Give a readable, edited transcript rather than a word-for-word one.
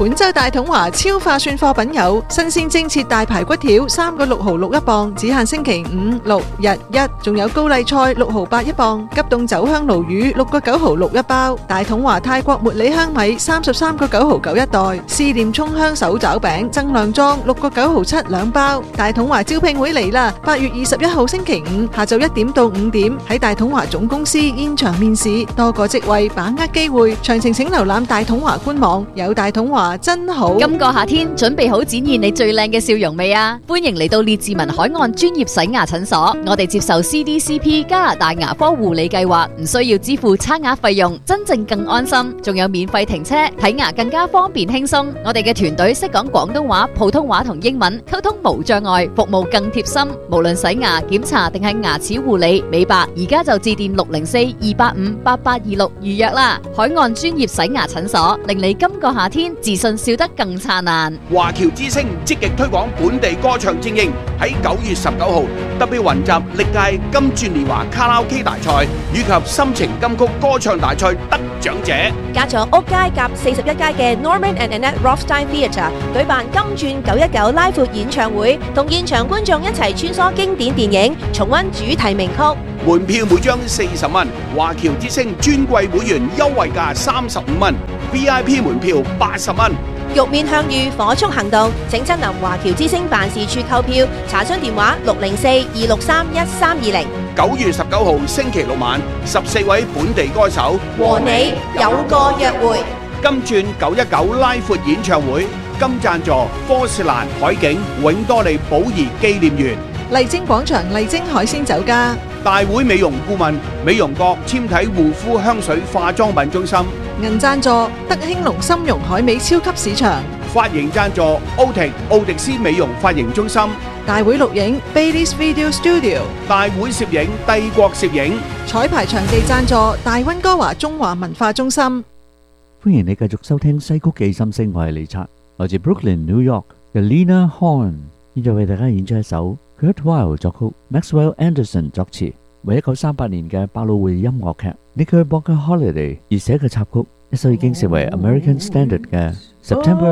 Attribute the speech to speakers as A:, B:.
A: 本周大統華超划算貨品有新鮮蒸切大排骨條3個6毫6一磅，只限星期5、6、日1，仲有高麗菜6毫8一磅，急凍酒香鱸魚6個9毫6一包，大統華泰國茉莉香米33個9毫9一袋，思念蔥香手抓餅增量裝6個9毫7兩包。大統華招聘會嚟啦！8月21號星期5下晝1點到5點喺大統華總公司現場面試，多個職位，把握機會。詳情請瀏覽大統華官網。有大統華真好。
B: 今個夏天準備好展現你最靚嘅笑容未啊？歡迎嚟到列治文海岸專業洗牙診所，我哋接受 CDCP 加拿大牙科護理計劃，唔需要支付差額費用，真正更安心，仲有免費停車，睇牙更加方便輕鬆。我哋嘅團隊識講廣東話、普通話同英文，溝通無障礙，服務更貼心。無論洗牙、檢查定係牙齒護理、美白，而家就致電604-285-8826預約啦。海岸專業洗牙診所，令你今個夏天自信笑得更燦爛。
C: 華僑之星積極推廣本地歌唱精英，喺9月19號特別雲集歷屆金鑽年華卡拉 OK 大賽以及心情金曲歌唱大賽得獎者，
D: 加咗屋街夾41街嘅 Norman and Annette Rothstein Theatre 舉辦金鑽919拉闊演唱會，同現場觀眾一齊穿梭經典電影，重溫主題名曲。
C: 門票每張40蚊，華僑之星尊貴會員優惠價35蚊 ，VIP 門票80蚊。
D: 玉面向隅火速行動，請親臨華僑之星辦事處購票，查詢電話604-263-1320。
C: 9月19號星期六晚，14位本地歌手
D: 和你有個約會。
C: 金鑽919拉闊演唱會，金贊助科士蘭海景永多利寶儀紀念園。
A: 麗晶廣場麗晶海鮮酒家，
C: 大會美容顧問美容閣纖體護膚香水化妝品中心。
A: 銀贊助德興隆參茸海味超級市場，
C: 髮型贊助奧迪斯美容髮型中心。
A: 大會錄影 Baileys Video Studio，
C: 大會攝影帝國攝影。
A: 彩排場地贊助大溫哥華中華文化中心。
E: 歡迎你繼續收聽西曲記心聲，我係李察，來自 Brooklyn New York 嘅 Lena Horne， 現在為大家演出一首 Kurt Weill 作曲 Maxwell Anderson 作詞，為1938年嘅百老匯音樂劇 Knickerbocker Holiday 而寫嘅插曲，一首已經成為 American Standard 嘅 September